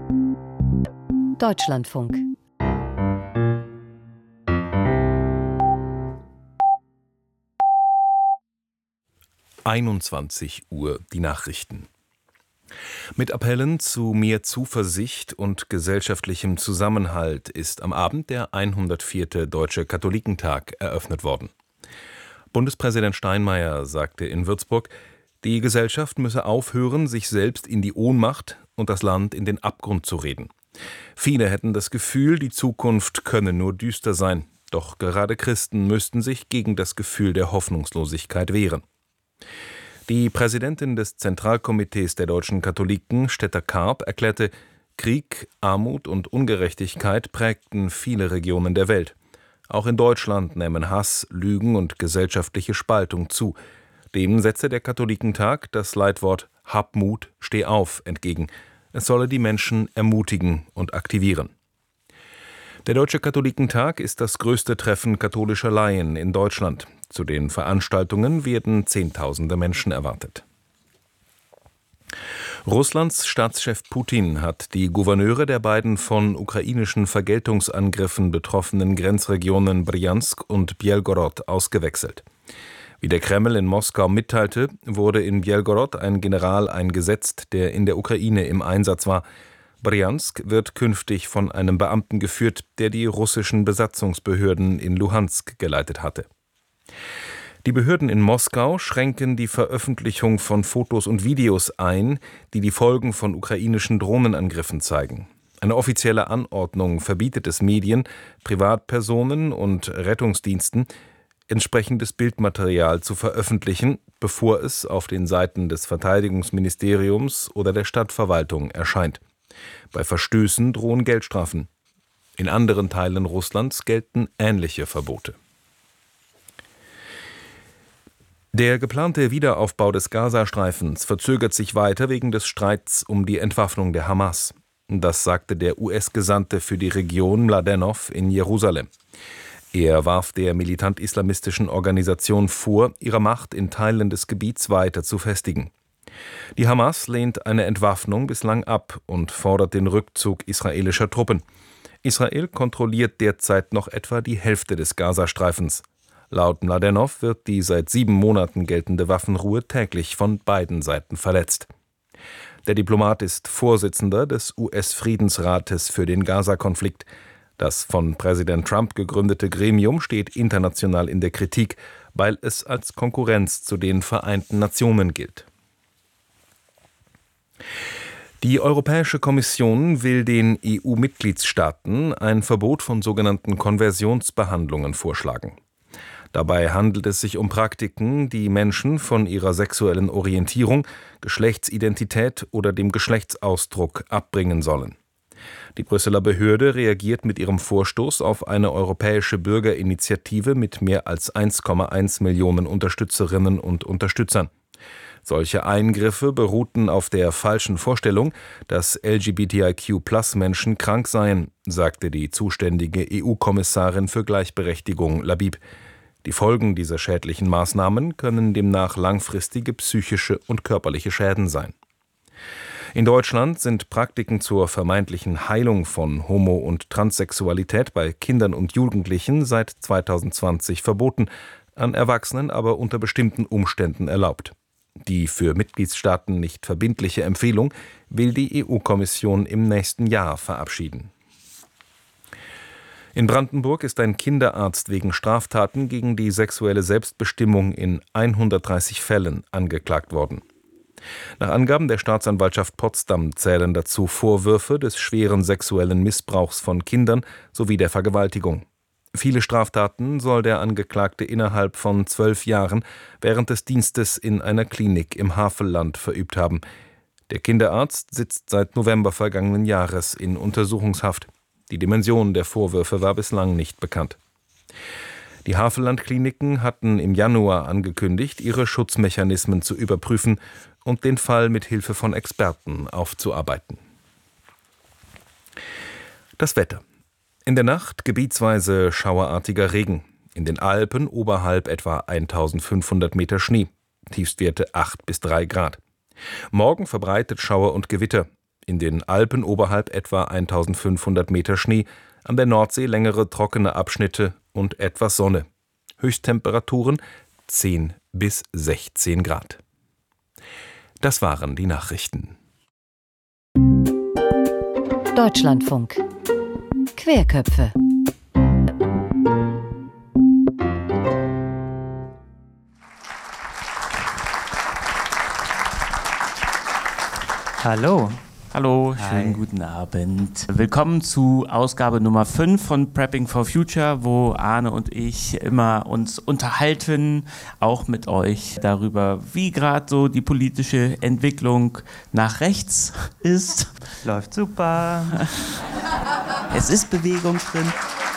Deutschlandfunk. Uhr die Nachrichten. Mit Appellen zu mehr Zuversicht und gesellschaftlichem Zusammenhalt ist am Abend der 104. Deutsche Katholikentag eröffnet worden. Bundespräsident Steinmeier sagte in Würzburg, die Gesellschaft müsse aufhören, sich selbst in die Ohnmacht und das Land in den Abgrund zu reden. Viele hätten das Gefühl, die Zukunft könne nur düster sein. Doch gerade Christen müssten sich gegen das Gefühl der Hoffnungslosigkeit wehren. Die Präsidentin des Zentralkomitees der deutschen Katholiken, Stetter Karp, erklärte, Krieg, Armut und Ungerechtigkeit prägten viele Regionen der Welt. Auch in Deutschland nehmen Hass, Lügen und gesellschaftliche Spaltung zu. Dem setzte der Katholikentag das Leitwort »Hab Mut, steh auf« entgegen. Es solle die Menschen ermutigen und aktivieren. Der Deutsche Katholikentag ist das größte Treffen katholischer Laien in Deutschland. Zu den Veranstaltungen werden Zehntausende Menschen erwartet. Russlands Staatschef Putin hat die Gouverneure der beiden von ukrainischen Vergeltungsangriffen betroffenen Grenzregionen Brjansk und Bjelgorod ausgewechselt. Wie der Kreml in Moskau mitteilte, wurde in Bjelgorod ein General eingesetzt, der in der Ukraine im Einsatz war. Brjansk wird künftig von einem Beamten geführt, der die russischen Besatzungsbehörden in Luhansk geleitet hatte. Die Behörden in Moskau schränken die Veröffentlichung von Fotos und Videos ein, die die Folgen von ukrainischen Drohnenangriffen zeigen. Eine offizielle Anordnung verbietet es Medien, Privatpersonen und Rettungsdiensten, entsprechendes Bildmaterial zu veröffentlichen, bevor es auf den Seiten des Verteidigungsministeriums oder der Stadtverwaltung erscheint. Bei Verstößen drohen Geldstrafen. In anderen Teilen Russlands gelten ähnliche Verbote. Der geplante Wiederaufbau des Gazastreifens verzögert sich weiter wegen des Streits um die Entwaffnung der Hamas. Das sagte der US-Gesandte für die Region Mladenov in Jerusalem. Er warf der militant-islamistischen Organisation vor, ihre Macht in Teilen des Gebiets weiter zu festigen. Die Hamas lehnt eine Entwaffnung bislang ab und fordert den Rückzug israelischer Truppen. Israel kontrolliert derzeit noch etwa die Hälfte des Gazastreifens. Laut Mladenov wird die seit 7 Monaten geltende Waffenruhe täglich von beiden Seiten verletzt. Der Diplomat ist Vorsitzender des US-Friedensrates für den Gaza-Konflikt. Das von Präsident Trump gegründete Gremium steht international in der Kritik, weil es als Konkurrenz zu den Vereinten Nationen gilt. Die Europäische Kommission will den EU-Mitgliedstaaten ein Verbot von sogenannten Konversionsbehandlungen vorschlagen. Dabei handelt es sich um Praktiken, die Menschen von ihrer sexuellen Orientierung, Geschlechtsidentität oder dem Geschlechtsausdruck abbringen sollen. Die Brüsseler Behörde reagiert mit ihrem Vorstoß auf eine europäische Bürgerinitiative mit mehr als 1,1 Millionen Unterstützerinnen und Unterstützern. Solche Eingriffe beruhten auf der falschen Vorstellung, dass LGBTIQ-Plus-Menschen krank seien, sagte die zuständige EU-Kommissarin für Gleichberechtigung Labib. Die Folgen dieser schädlichen Maßnahmen können demnach langfristige psychische und körperliche Schäden sein. In Deutschland sind Praktiken zur vermeintlichen Heilung von Homo- und Transsexualität bei Kindern und Jugendlichen seit 2020 verboten, an Erwachsenen aber unter bestimmten Umständen erlaubt. Die für Mitgliedstaaten nicht verbindliche Empfehlung will die EU-Kommission im nächsten Jahr verabschieden. In Brandenburg ist ein Kinderarzt wegen Straftaten gegen die sexuelle Selbstbestimmung in 130 Fällen angeklagt worden. Nach Angaben der Staatsanwaltschaft Potsdam zählen dazu Vorwürfe des schweren sexuellen Missbrauchs von Kindern sowie der Vergewaltigung. Viele Straftaten soll der Angeklagte innerhalb von 12 Jahren während des Dienstes in einer Klinik im Havelland verübt haben. Der Kinderarzt sitzt seit November vergangenen Jahres in Untersuchungshaft. Die Dimension der Vorwürfe war bislang nicht bekannt. Die Havelland-Kliniken hatten im Januar angekündigt, ihre Schutzmechanismen zu überprüfen und den Fall mit Hilfe von Experten aufzuarbeiten. Das Wetter. In der Nacht gebietsweise schauerartiger Regen. In den Alpen oberhalb etwa 1500 Meter Schnee. Tiefstwerte 8 bis 3 Grad. Morgen verbreitet Schauer und Gewitter. In den Alpen oberhalb etwa 1500 Meter Schnee, an der Nordsee längere trockene Abschnitte und etwas Sonne. Höchsttemperaturen 10 bis 16 Grad. Das waren die Nachrichten. Deutschlandfunk. Querköpfe. Hallo. Hallo, Hi. schönen guten Abend. Willkommen zu Ausgabe Nummer 5 von Prepping for Future, wo Arne und ich immer uns unterhalten, auch mit euch darüber, wie gerade so die politische Entwicklung nach rechts ist. Läuft super. Es ist Bewegung drin.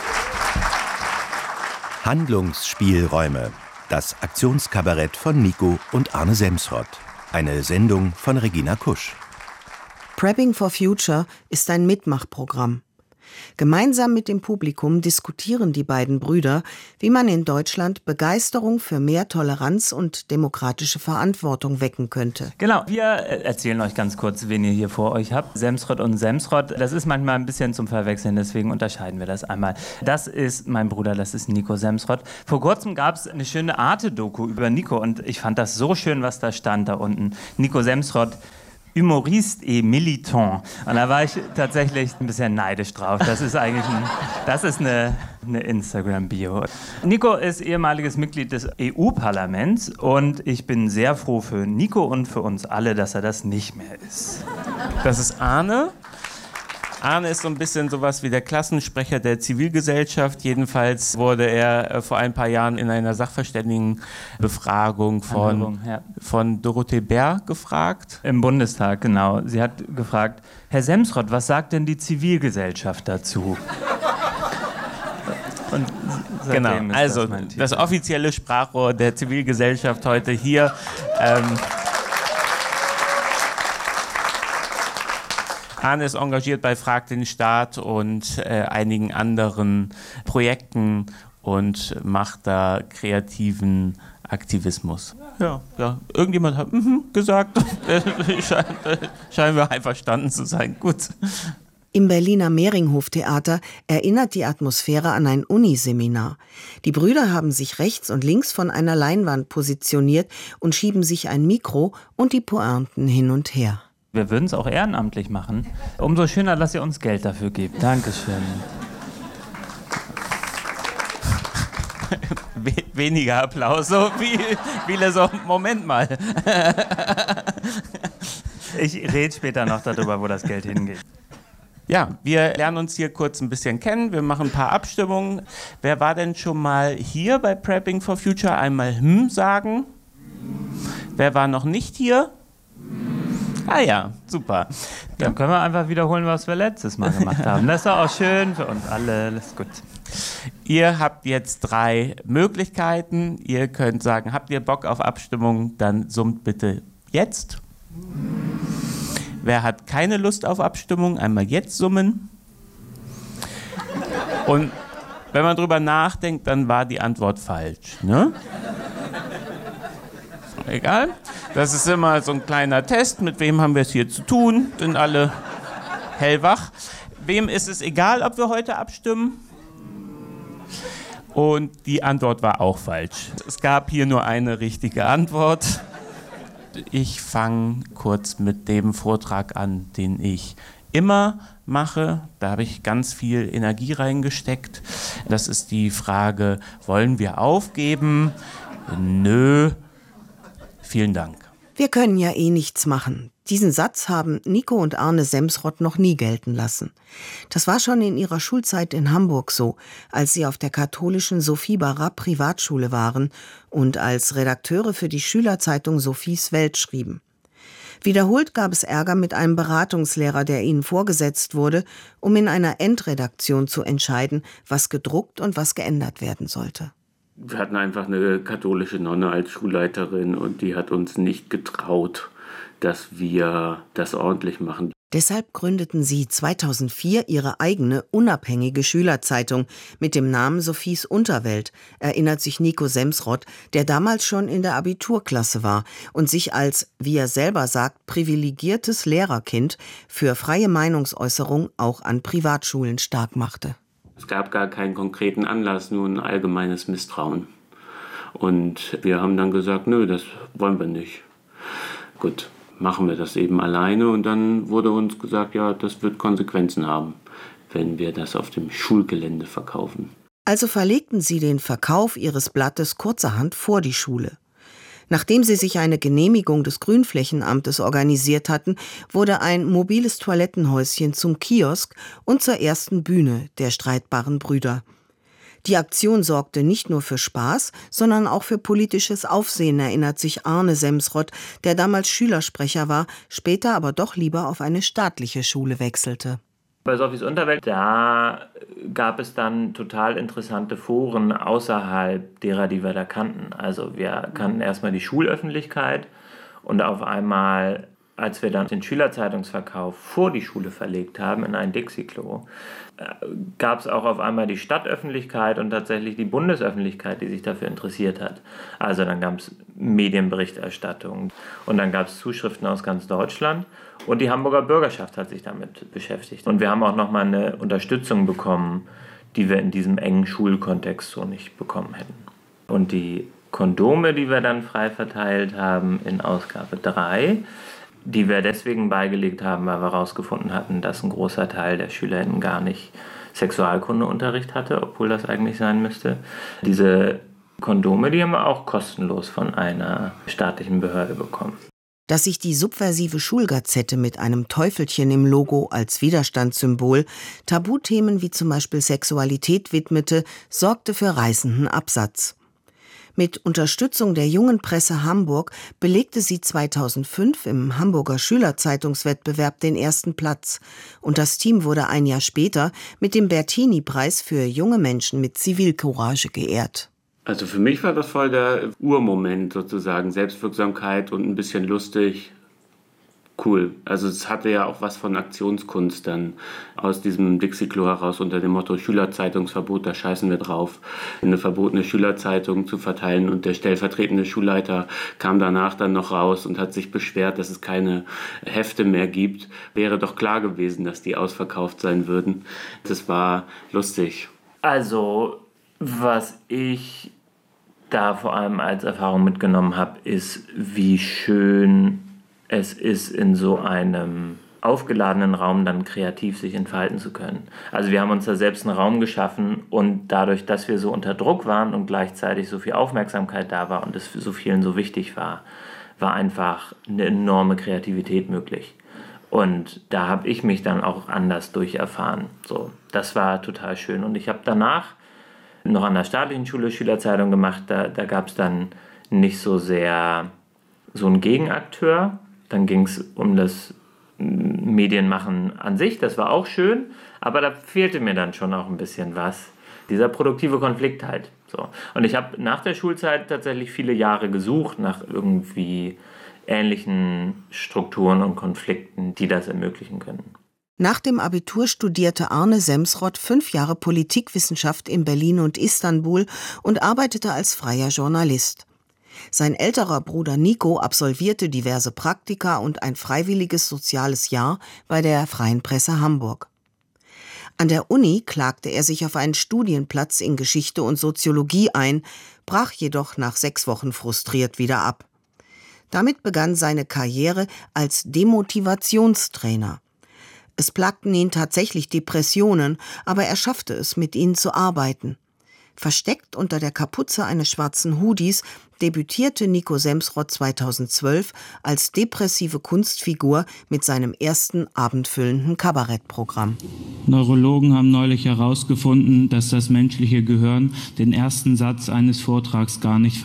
Handlungsspielräume. Das Aktionskabarett von Nico und Arne Semsrott. Eine Sendung von Regina Kusch. Prepping for Future ist ein Mitmachprogramm. Gemeinsam mit dem Publikum diskutieren die beiden Brüder, wie man in Deutschland Begeisterung für mehr Toleranz und demokratische Verantwortung wecken könnte. Genau, wir erzählen euch ganz kurz, wen ihr hier vor euch habt. Semsrott und Semsrott, das ist manchmal ein bisschen zum Verwechseln, deswegen unterscheiden wir das einmal. Das ist mein Bruder, das ist Nico Semsrott. Vor kurzem gab es eine schöne Arte-Doku über Nico und ich fand das so schön, was da stand da unten. Nico Semsrott, Humoriste et Militant. Und da war ich tatsächlich ein bisschen neidisch drauf. Das ist eigentlich eine Instagram-Bio. Nico ist ehemaliges Mitglied des EU-Parlaments und ich bin sehr froh für Nico und für uns alle, dass er das nicht mehr ist. Das ist Arne. Arne ist so ein bisschen sowas wie der Klassensprecher der Zivilgesellschaft. Jedenfalls wurde er vor ein paar Jahren in einer Sachverständigenbefragung von Dorothee Bär gefragt. Im Bundestag, genau. Sie hat gefragt, Herr Semsrott, was sagt denn die Zivilgesellschaft dazu? Und genau, also das offizielle Sprachrohr der Zivilgesellschaft heute hier. Arne ist engagiert bei Frag den Staat und einigen anderen Projekten und macht da kreativen Aktivismus. Ja, irgendjemand hat gesagt, scheinen wir einverstanden zu sein. Gut. Im Berliner Mehringhof-Theater erinnert die Atmosphäre an ein Uniseminar. Die Brüder haben sich rechts und links von einer Leinwand positioniert und schieben sich ein Mikro und die Pointen hin und her. Wir würden es auch ehrenamtlich machen. Umso schöner, dass ihr uns Geld dafür gebt. Dankeschön. Weniger Applaus, so viele so, Moment mal. Ich rede später noch darüber, wo das Geld hingeht. Ja, wir lernen uns hier kurz ein bisschen kennen. Wir machen ein paar Abstimmungen. Wer war denn schon mal hier bei Prepping for Future? Einmal sagen. Wer war noch nicht hier? Ah ja, super. Dann können wir einfach wiederholen, was wir letztes Mal gemacht haben. Das ist auch schön für uns alle. Alles gut. Ihr habt jetzt 3 Möglichkeiten. Ihr könnt sagen, habt ihr Bock auf Abstimmung? Dann summt bitte jetzt. Wer hat keine Lust auf Abstimmung? Einmal jetzt summen. Und wenn man drüber nachdenkt, dann war die Antwort falsch. Ne? Egal. Das ist immer so ein kleiner Test. Mit wem haben wir es hier zu tun? Sind alle hellwach. Wem ist es egal, ob wir heute abstimmen? Und die Antwort war auch falsch. Es gab hier nur eine richtige Antwort. Ich fange kurz mit dem Vortrag an, den ich immer mache. Da habe ich ganz viel Energie reingesteckt. Das ist die Frage, wollen wir aufgeben? Nö. Vielen Dank. Wir können ja eh nichts machen. Diesen Satz haben Nico und Arne Semsrott noch nie gelten lassen. Das war schon in ihrer Schulzeit in Hamburg so, als sie auf der katholischen Sophie Barra Privatschule waren und als Redakteure für die Schülerzeitung Sophies Welt schrieben. Wiederholt gab es Ärger mit einem Beratungslehrer, der ihnen vorgesetzt wurde, um in einer Endredaktion zu entscheiden, was gedruckt und was geändert werden sollte. Wir hatten einfach eine katholische Nonne als Schulleiterin und die hat uns nicht getraut, dass wir das ordentlich machen. Deshalb gründeten sie 2004 ihre eigene unabhängige Schülerzeitung mit dem Namen Sophies Unterwelt, erinnert sich Nico Semsrott, der damals schon in der Abiturklasse war und sich als, wie er selber sagt, privilegiertes Lehrerkind für freie Meinungsäußerung auch an Privatschulen stark machte. Es gab gar keinen konkreten Anlass, nur ein allgemeines Misstrauen. Und wir haben dann gesagt, nö, das wollen wir nicht. Gut. Machen wir das eben alleine und dann wurde uns gesagt, ja, das wird Konsequenzen haben, wenn wir das auf dem Schulgelände verkaufen. Also verlegten sie den Verkauf ihres Blattes kurzerhand vor die Schule. Nachdem sie sich eine Genehmigung des Grünflächenamtes organisiert hatten, wurde ein mobiles Toilettenhäuschen zum Kiosk und zur ersten Bühne der streitbaren Brüder. Die Aktion sorgte nicht nur für Spaß, sondern auch für politisches Aufsehen, erinnert sich Arne Semsrott, der damals Schülersprecher war, später aber doch lieber auf eine staatliche Schule wechselte. Bei Sophies Unterwelt, da gab es dann total interessante Foren außerhalb derer, die wir da kannten. Also wir kannten erstmal die Schulöffentlichkeit und auf einmal, als wir dann den Schülerzeitungsverkauf vor die Schule verlegt haben in ein Dixie-Klo, gab es auch auf einmal die Stadtöffentlichkeit und tatsächlich die Bundesöffentlichkeit, die sich dafür interessiert hat. Also dann gab es Medienberichterstattung und dann gab es Zuschriften aus ganz Deutschland und die Hamburger Bürgerschaft hat sich damit beschäftigt. Und wir haben auch nochmal eine Unterstützung bekommen, die wir in diesem engen Schulkontext so nicht bekommen hätten. Und die Kondome, die wir dann frei verteilt haben in Ausgabe 3, die wir deswegen beigelegt haben, weil wir herausgefunden hatten, dass ein großer Teil der SchülerInnen gar nicht Sexualkundeunterricht hatte, obwohl das eigentlich sein müsste. Diese Kondome, die haben wir auch kostenlos von einer staatlichen Behörde bekommen. Dass sich die subversive Schulgazette mit einem Teufelchen im Logo als Widerstandssymbol Tabuthemen wie zum Beispiel Sexualität widmete, sorgte für reißenden Absatz. Mit Unterstützung der Jungen Presse Hamburg belegte sie 2005 im Hamburger Schülerzeitungswettbewerb den ersten Platz. Und das Team wurde ein Jahr später mit dem Bertini-Preis für junge Menschen mit Zivilcourage geehrt. Also für mich war das voll der Urmoment sozusagen, Selbstwirksamkeit und ein bisschen lustig. Cool. Also es hatte ja auch was von Aktionskunst dann aus diesem Dixie-Klo heraus unter dem Motto Schülerzeitungsverbot, da scheißen wir drauf, eine verbotene Schülerzeitung zu verteilen. Und der stellvertretende Schulleiter kam danach dann noch raus und hat sich beschwert, dass es keine Hefte mehr gibt. Wäre doch klar gewesen, dass die ausverkauft sein würden. Das war lustig. Also was ich da vor allem als Erfahrung mitgenommen habe, ist, wie schön es ist, in so einem aufgeladenen Raum dann kreativ sich entfalten zu können. Also wir haben uns da selbst einen Raum geschaffen und dadurch, dass wir so unter Druck waren und gleichzeitig so viel Aufmerksamkeit da war und es für so vielen so wichtig war, war einfach eine enorme Kreativität möglich. Und da habe ich mich dann auch anders durcherfahren. So, das war total schön. Und ich habe danach noch an der staatlichen Schule Schülerzeitung gemacht. Da gab es dann nicht so sehr so einen Gegenakteur. Dann ging es um das Medienmachen an sich, das war auch schön, aber da fehlte mir dann schon auch ein bisschen was. Dieser produktive Konflikt halt. So. Und ich habe nach der Schulzeit tatsächlich viele Jahre gesucht nach irgendwie ähnlichen Strukturen und Konflikten, die das ermöglichen können. Nach dem Abitur studierte Arne Semsrott 5 Jahre Politikwissenschaft in Berlin und Istanbul und arbeitete als freier Journalist. Sein älterer Bruder Nico absolvierte diverse Praktika und ein freiwilliges soziales Jahr bei der Freien Presse Hamburg. An der Uni klagte er sich auf einen Studienplatz in Geschichte und Soziologie ein, brach jedoch nach 6 Wochen frustriert wieder ab. Damit begann seine Karriere als Demotivationstrainer. Es plagten ihn tatsächlich Depressionen, aber er schaffte es, mit ihnen zu arbeiten. Versteckt unter der Kapuze eines schwarzen Hoodies debütierte Nico Semsrott 2012 als depressive Kunstfigur mit seinem ersten abendfüllenden Kabarettprogramm. Neurologen haben neulich herausgefunden, dass das menschliche Gehirn den ersten Satz eines Vortrags gar nicht